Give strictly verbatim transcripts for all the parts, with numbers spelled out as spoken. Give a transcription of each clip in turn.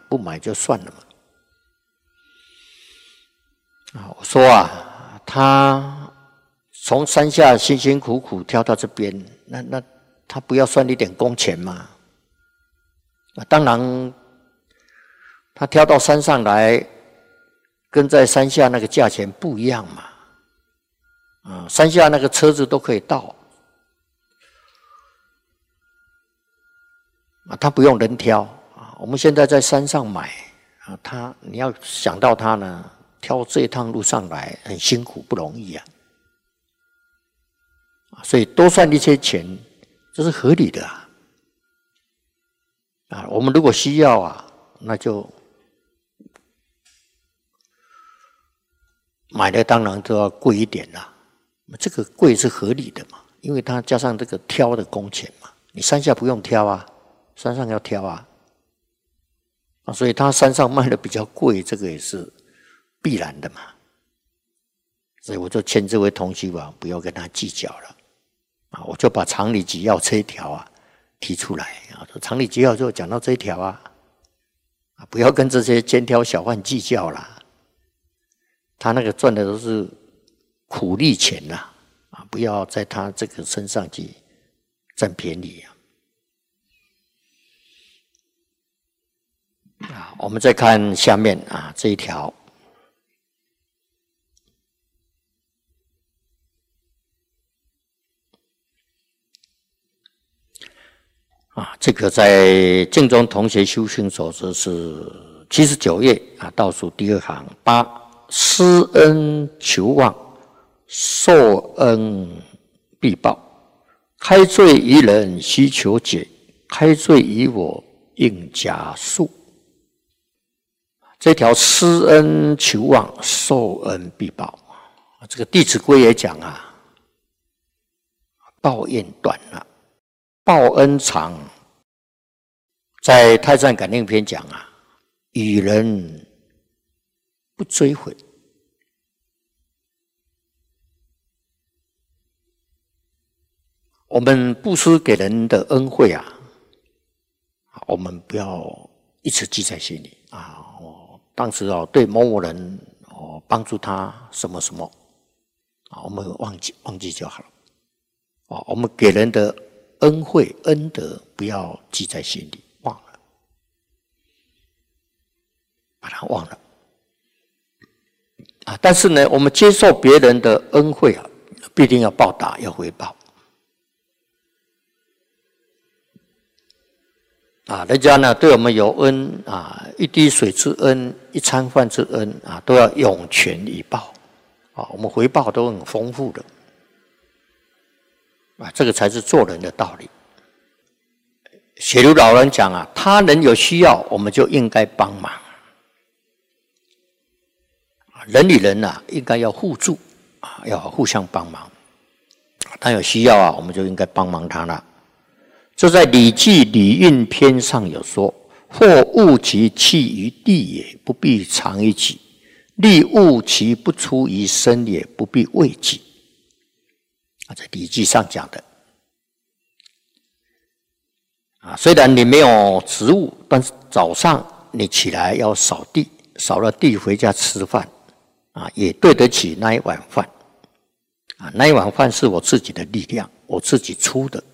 不买就算了嘛。啊，我说啊，他从山下辛辛苦苦挑到这边，那那他不要算一点工钱吗？啊，当然，他挑到山上来，跟在山下那个价钱不一样嘛。啊，山下那个车子都可以到，啊，他不用人挑啊。我们现在在山上买啊，他你要想到他呢，挑这一趟路上来很辛苦，不容易啊。所以多算一些钱，这是合理的啊。啊，我们如果需要啊，那就买的当然都要贵一点啦。这个贵是合理的嘛，因为它加上这个挑的工钱嘛，你山下不用挑啊，山上要挑啊，啊，所以它山上卖的比较贵，这个也是必然的嘛。所以我就劝这位同学啊，不要跟他计较了。啊，我就把常理纪要这一条啊提出来啊，说常理纪要就讲到这一条啊，啊，不要跟这些肩挑小贩计较啦，他那个赚的都是苦力钱啦，啊，不要在他这个身上去占便宜啊。啊，我们再看下面啊这一条。啊，这个在净宗同学修行手册是七十九页啊，倒数第二行八，施恩求望，受恩必报。开罪于人，须求解；开罪于我，应加速。这条施恩求望，受恩必报。这个《弟子规》也讲啊，报怨短了。报恩长，在《太上感应篇》讲啊，与人不追悔。我们布施给人的恩惠啊，我们不要一直记在心里啊。我当时啊，对某某人哦帮助他什么什么啊，我们忘记忘记就好了。啊，我们给人的恩惠恩德不要记在心里，忘了，把它忘了啊。但是呢，我们接受别人的恩惠啊，必定要报答，要回报啊。人家呢对我们有恩啊，一滴水之恩，一餐饭之恩啊，都要涌泉以报啊。我们回报都很丰富的啊，这个才是做人的道理。写如老人讲啊，他人有需要，我们就应该帮忙。人与人啊，应该要互助啊，要互相帮忙。他有需要啊，我们就应该帮忙他了。这在《礼记·礼运篇》上有说：“或物其弃于地也，不必藏于己；利物其不出于身也，不必畏己。”啊，在《礼记》上讲的。啊，虽然你没有职务，但是早上你起来要扫地，扫了地回家吃饭，啊，也对得起那一碗饭。啊，那一碗饭是我自己的力量，我自己出的。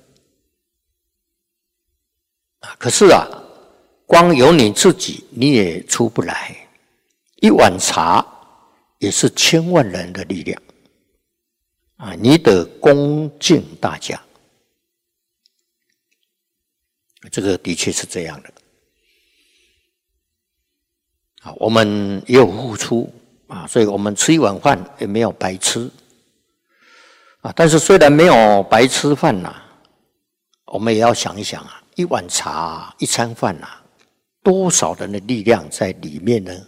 啊，可是啊，光有你自己，你也出不来。一碗茶也是千万人的力量。啊，你得恭敬大家。这个的确是这样的。啊，我们也有付出啊，所以我们吃一碗饭也没有白吃。啊，但是虽然没有白吃饭呐、啊，我们也要想一想啊，一碗茶、一餐饭呐、啊，多少人的力量在里面呢？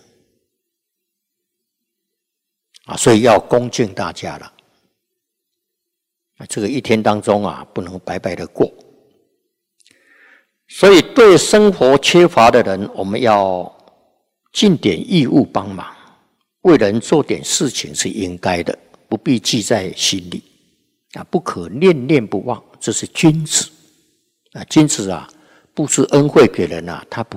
啊，所以要恭敬大家了。啊，这个一天当中啊，不能白白的过。所以对生活缺乏的人，我们要尽点义务帮忙，为人做点事情是应该的，不必记在心里啊，不可念念不忘，这是君子啊。君子啊，布施恩惠给人啊，他不